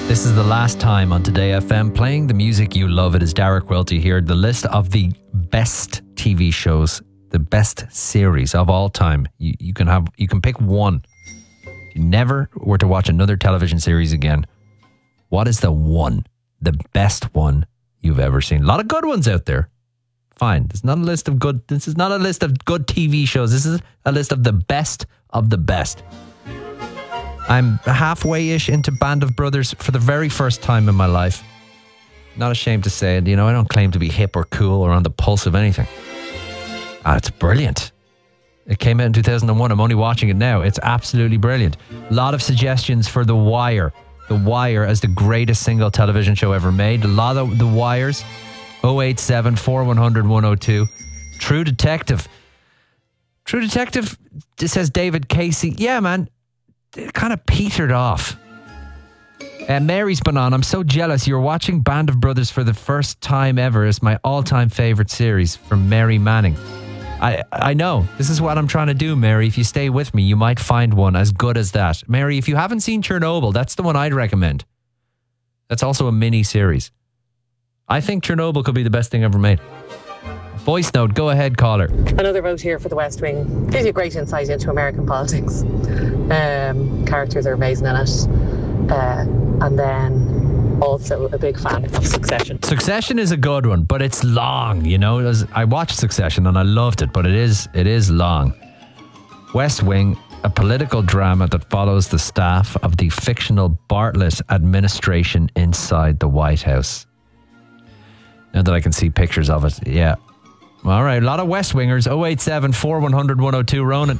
This is the last time on Today FM playing the music you love. It is Derek Quilty here. The list of the best TV shows, the best series of all time. You can pick one. If you never were to watch another television series again, what is the best one you've ever seen? A lot of good ones out there. Fine. This is not a list of good TV shows. This is a list of the best of the best. I'm halfway-ish into Band of Brothers for the very first time in my life. Not ashamed to say it. I don't claim to be hip or cool or on the pulse of anything. It's brilliant. It came out in 2001. I'm only watching it now. It's absolutely brilliant. A lot of suggestions for The Wire. The Wire as the greatest single television show ever made. A lot of The Wires. 087 4100 102. True Detective. True Detective, it says David Casey. Yeah, man. It kind of petered off. Mary's been on. I'm so jealous. You're watching Band of Brothers for the first time ever. It's my all-time favorite series from Mary Manning. I know. This is what I'm trying to do, Mary. If you stay with me, you might find one as good as that. Mary, if you haven't seen Chernobyl, that's the one I'd recommend. That's also a mini-series. I think Chernobyl could be the best thing ever made. Voice note, go ahead, caller. Another vote here for The West Wing. Gives you great insight into American politics. Characters are amazing in it. And then also a big fan of Succession. Succession is a good one, but it's long, I watched Succession and I loved it, but it is long. West Wing, a political drama that follows the staff of the fictional Bartlett administration inside the White House. Now that I can see pictures of it, yeah. All right, a lot of West Wingers. 087 4100 102. Ronan.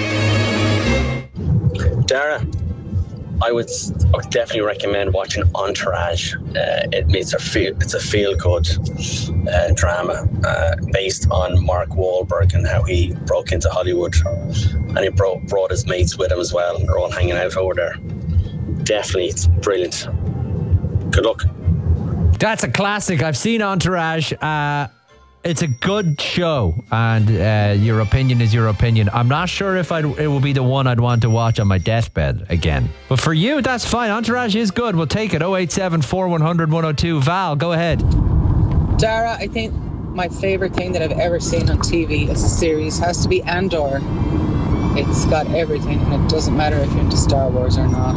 Dara, I would definitely recommend watching Entourage. It's a feel-good drama based on Mark Wahlberg and how he broke into Hollywood, and he brought his mates with him as well. They're all hanging out over there. Definitely, it's brilliant. Good luck. That's a classic. I've seen Entourage. It's a good show, and your opinion is your opinion. I'm not sure if it will be the one I'd want to watch on my deathbed again. But for you, that's fine. Entourage is good. We'll take it. 087 4100 102. Val, go ahead. Dara, I think my favourite thing that I've ever seen on TV as a series has to be Andor. It's got everything, and it doesn't matter if you're into Star Wars or not.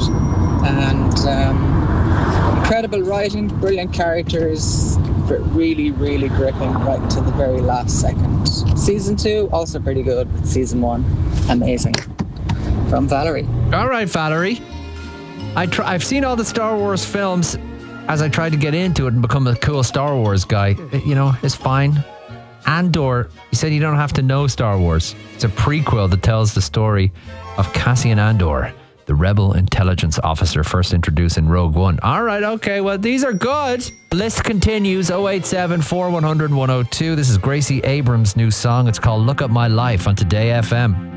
And incredible writing, brilliant characters, but really, really gripping right to the very last second. Season 2, also pretty good. Season 1, amazing. From Valerie. All right, Valerie. I've seen all the Star Wars films as I tried to get into it and become a cool Star Wars guy. It's fine. Andor, you said you don't have to know Star Wars. It's a prequel that tells the story of Cassian Andor, the rebel intelligence officer first introduced in Rogue One. All right, okay, well, these are good. The list continues, 087 4100 102. This is Gracie Abrams' new song. It's called Look Up My Life on Today FM.